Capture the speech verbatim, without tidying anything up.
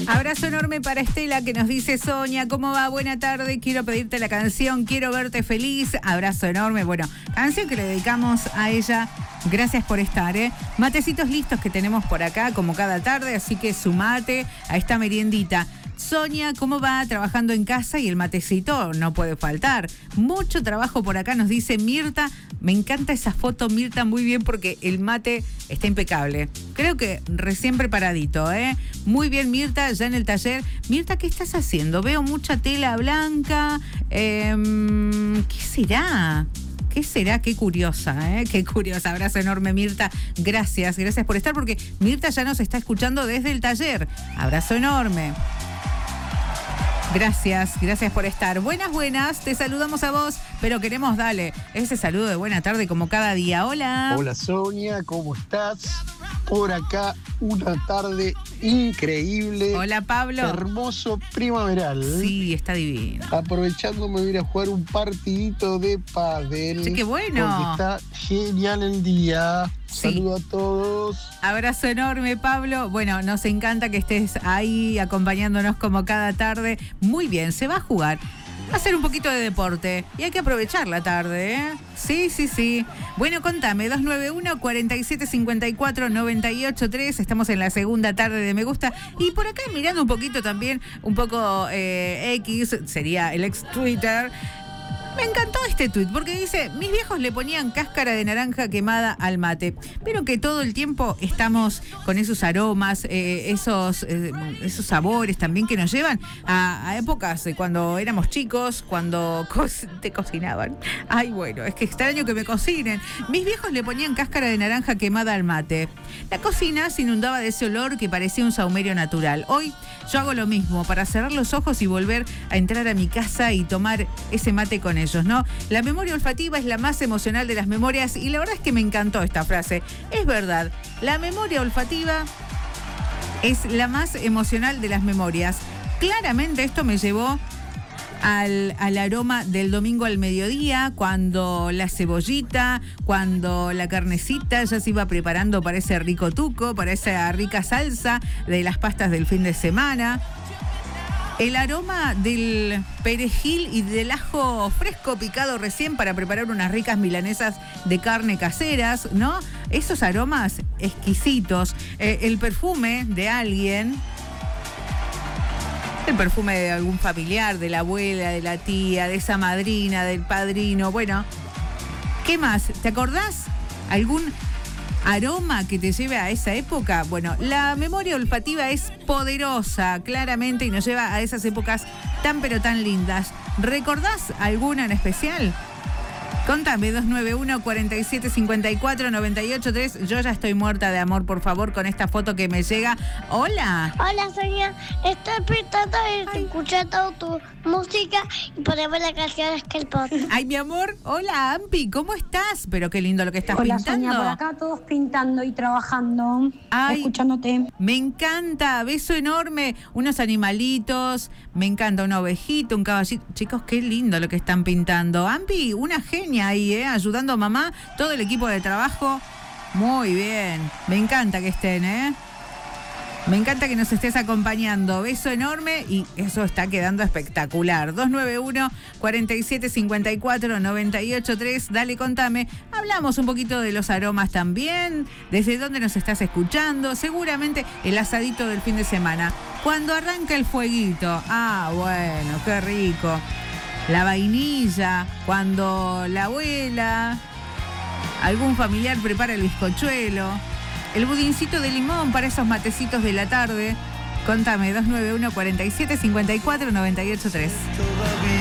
Abrazo enorme para Estela que nos dice: Sonia, ¿cómo va? Buena tarde, quiero pedirte la canción, quiero verte feliz. Abrazo enorme. Bueno, canción que le dedicamos a ella. Gracias por estar, ¿eh? Matecitos listos que tenemos por acá, como cada tarde, así que sumate a esta meriendita. Sonia, ¿cómo va? Trabajando en casa y el matecito no puede faltar. Mucho trabajo por acá, nos dice Mirta. Me encanta esa foto, Mirta, muy bien, porque el mate está impecable. Creo que recién preparadito, ¿eh? Muy bien, Mirta, ya en el taller. Mirta, ¿qué estás haciendo? Veo mucha tela blanca. Eh, ¿Qué será? ¿Qué será? Qué curiosa, ¿eh? Qué curiosa. Abrazo enorme, Mirta. Gracias, gracias por estar, porque Mirta ya nos está escuchando desde el taller. Abrazo enorme. Gracias, gracias por estar. Buenas, buenas, te saludamos a vos, pero queremos darle ese saludo de buena tarde como cada día. Hola. Hola Sonia, ¿cómo estás? Por acá una tarde increíble. Hola Pablo. Hermoso primaveral. Sí, está divino. Aprovechando me voy a ir a jugar un partidito de pádel. Sí, qué bueno. Porque está genial el día. Sí. Saludo a todos. Abrazo enorme, Pablo. Bueno, nos encanta que estés ahí acompañándonos como cada tarde. Muy bien, se va a jugar. Va a ser un poquito de deporte y hay que aprovechar la tarde, ¿eh? Sí, sí, sí. Bueno, contame, dos nueve uno, cuatro siete cinco cuatro, nueve ocho tres. Estamos en la segunda tarde de Me Gusta. Y por acá mirando un poquito también, un poco eh, X, sería el ex Twitter. Me encantó este tuit porque dice: mis viejos le ponían cáscara de naranja quemada al mate, pero que todo el tiempo estamos con esos aromas, eh, esos, eh, esos sabores también que nos llevan a, a épocas de cuando éramos chicos, cuando co- te cocinaban. Ay, bueno, es que extraño que me cocinen. Mis viejos le ponían cáscara de naranja quemada al mate. La cocina se inundaba de ese olor que parecía un sahumerio natural. Hoy yo hago lo mismo para cerrar los ojos y volver a entrar a mi casa y tomar ese mate con ellos, ¿no? La memoria olfativa es la más emocional de las memorias y la verdad es que me encantó esta frase. Es verdad, la memoria olfativa es la más emocional de las memorias. Claramente esto me llevó Al, al aroma del domingo al mediodía, cuando la cebollita, cuando la carnecita ya se iba preparando para ese rico tuco, para esa rica salsa de las pastas del fin de semana. El aroma del perejil y del ajo fresco picado recién para preparar unas ricas milanesas de carne caseras, ¿no? Esos aromas exquisitos. Eh, el perfume de alguien... El perfume de algún familiar, de la abuela, de la tía, de esa madrina, del padrino. Bueno, ¿qué más? ¿Te acordás? ¿Algún aroma que te lleve a esa época? Bueno, la memoria olfativa es poderosa, claramente, y nos lleva a esas épocas tan pero tan lindas. ¿Recordás alguna en especial? Contame, dos nueve uno, cuatro siete cinco cuatro, nueve ocho tres. Yo ya estoy muerta de amor, por favor, con esta foto que me llega. Hola. Hola, Sonia. Estoy pintando y escuchando tu música y ponemos la canción Skelpot. Ay, mi amor. Hola, Ampi. ¿Cómo estás? Pero qué lindo lo que estás Hola, pintando. Sonia, por acá todos pintando y trabajando, Ay, escuchándote. Me encanta. Beso enorme. Unos animalitos. Me encanta una ovejita, un caballito. Chicos, qué lindo lo que están pintando. Ampi, una genia ahí, ¿eh? Ayudando a mamá, todo el equipo de trabajo. Muy bien. Me encanta que estén, ¿eh? Me encanta que nos estés acompañando. Beso enorme y eso está quedando espectacular. dos nueve uno, cuatro siete cinco cuatro, nueve ocho tres. Dale, contame. Hablamos un poquito de los aromas también. ¿Desde dónde nos estás escuchando? Seguramente el asadito del fin de semana. Cuando arranca el fueguito. Ah, bueno, qué rico. La vainilla, cuando la abuela, algún familiar prepara el bizcochuelo, el budincito de limón para esos matecitos de la tarde. Contame, dos nueve uno, cuatro siete cinco cuatro, nueve ocho tres.